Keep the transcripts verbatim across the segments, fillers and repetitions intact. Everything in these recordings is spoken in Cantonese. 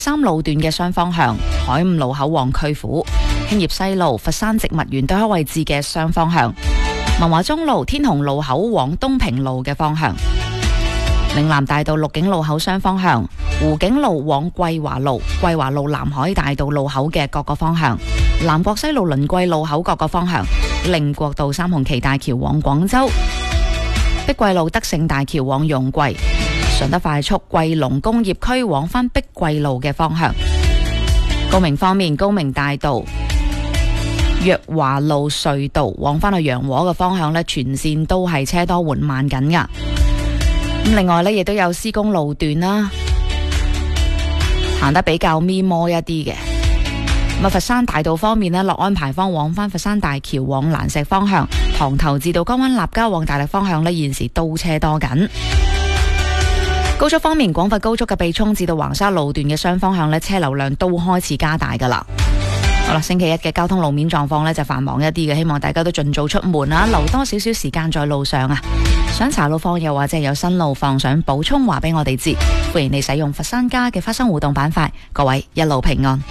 三路段嘅雙方向，海五路口往曲阜、興業西路、佛山植物園對開位置嘅雙方向，文華中路、天虹路口往東平路嘅方向，嶺南大道陸景路口雙方向，湖景路往桂華路、桂華路南海大道路口嘅各個方向，南國西路輪桂路口各個方向，寧國道三紅旗大橋往廣州，碧桂路德勝大橋往容桂，順德快速桂龍工業區往返碧桂路嘅方向。高明方面，高明大道若華路隧道往返去洋和嘅方向呢，全線都係車多緩慢緊噶。咁另外呢，亦都有施工路段啦，行得比較咪摩一啲嘅。咁啊，佛山大道方面呢，樂安牌坊往返佛山大橋往蘭石方向，塘頭至到江灣立交往大力方向呢，現時都車多緊。高速方面，廣佛高速嘅鼻涌至到橫沙路段嘅雙方向呢，車流量都開始加大噶啦。好啦，星期一嘅交通路面狀況呢，就繁忙一啲嘅，希望大家都盡早出門啊，留多少少時間在路上啊。想查路況又或者有新路況想補充話俾我哋知，歡迎你使用佛山家嘅發生互動板塊。各位一路平安。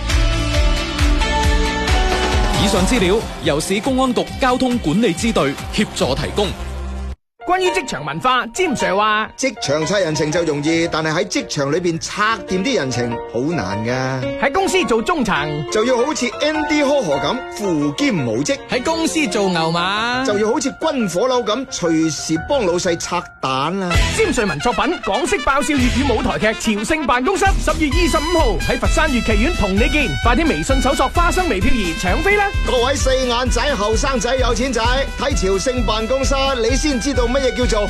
以上資料由市公安局交通管理支隊協助提供。 關於職場文化，詹 Sir 話職場拆人情就容易，但係喺職場裏邊拆掂啲人情好難噶。 喺公司做中層就要好似 Andy 呵呵咁扶兼無職， 喺公司做牛馬就要好似軍火佬咁隨時幫老細拆彈啦。 詹瑞文作品港式爆笑粵語舞台劇《朝聖辦公室》，十月二十五號喺佛山粵劇院同你見，快啲微信搜索花生微漂兒搶飛啦！ 各位四眼仔、後生仔、有錢仔，睇《朝聖辦公室》你先知道乜嘢叫做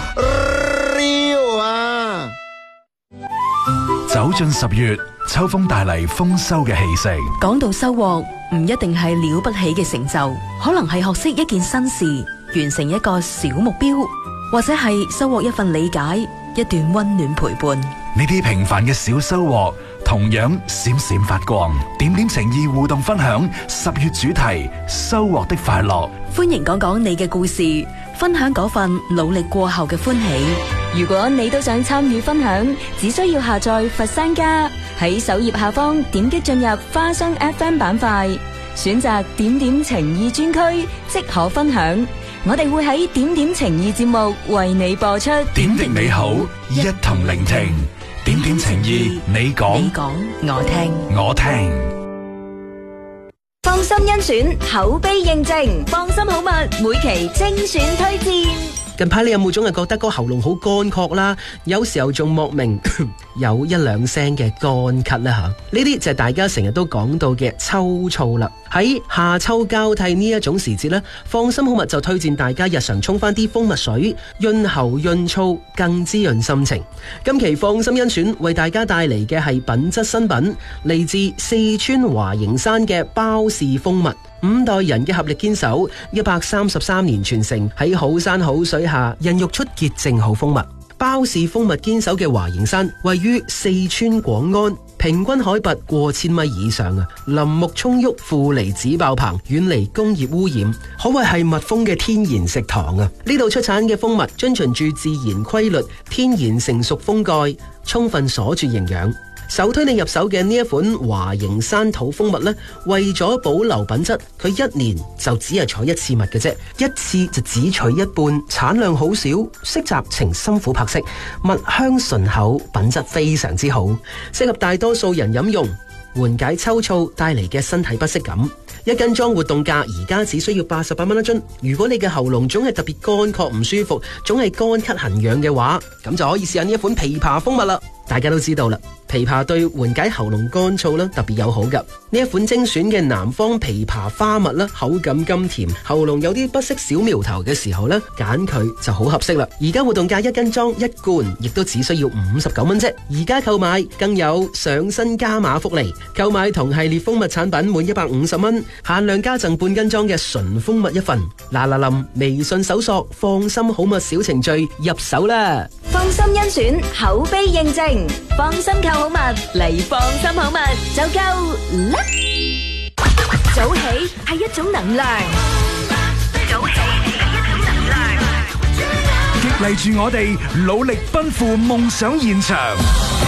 real 啊！ 走進十月，秋風帶嚟豐收嘅氣息。 講到收穫，唔一定係了不起嘅成就，可能係學識一件新事，完成一個小目標，或者係收穫一份理解，一段溫暖陪伴。 呢啲平凡嘅小收穫，同樣閃閃發光。點點情意互動分享十月主題：收穫的快樂。 歡迎講講你嘅故事，分享嗰份努力過後嘅歡喜。 如果你都想參與分享，只需要下載佛山家，喺首頁下方點擊進入花生 F M 板塊，選擇點點情意專區，即可分享。我哋會喺點點情意節目為你播出。 點滴美好，一同聆聽。點點情意，你講， 你講，我聽， 我聽。 放心甄選，口碑認證，放心好物，每期精選推薦。 近排你有冇總係覺得個喉嚨好乾涸啦？有時候仲莫名有一兩聲嘅乾咳啦吓，呢啲就係大家成日都講到嘅秋燥啦。喺夏秋交替呢一種時節呢，放心好物就推薦大家日常沖翻啲蜂蜜水，潤喉潤燥，更滋潤心情。今期放心甄選為大家帶嚟嘅係品質新品，嚟自四川華形山嘅包氏蜂蜜。五代人嘅合力堅守，一百三十三年傳承，喺好山好水下孕育出潔淨好蜂蜜。包氏蜂蜜堅守嘅華形山位於四川廣安，平均海拔過千米以上啊，林木蔥鬱，負離子爆棚，遠離工業污染，可謂係蜜蜂嘅天然食堂啊！呢度出產嘅蜂蜜遵循住自然規律，天然成熟封蓋，充分鎖住營養。首推你入手嘅呢一款華形山土蜂蜜呢，為咗保留品質，佢一年就只係採一次蜜嘅啫，一次就只取一半，產量好少，色澤呈深琥珀色，蜜香醇厚，品質非常之好，適合大多數人飲用，緩解秋燥帶嚟嘅身體不適感。一斤裝活動價而家只需要八十八蚊一樽。如果你嘅喉嚨總係特別乾涸唔舒服，總係乾咳痕癢嘅話，咁就可以試下呢一款枇杷蜂蜜啦。大家都知道啦，枇杷對緩解喉嚨乾燥啦特別友好噶。呢一款精選嘅南方枇杷花蜜啦，口感甘甜，喉嚨有啲不適小苗頭嘅時候呢，揀佢就好合適啦。而家活動價一斤裝一罐，亦都只需要五十九蚊啫。而家購買更有上新加碼福利，購買同系列蜂蜜產品滿一百五十蚊，限量加贈半斤裝嘅純蜂蜜一份。嗱嗱臨，微信搜索放心好蜜小程序入手啦。 放心甄選，口碑認證，放心購好物嚟，放心好物就夠啦。早起係一種能量，早起係一種能量， 激勵住我哋努力奔赴夢想現場。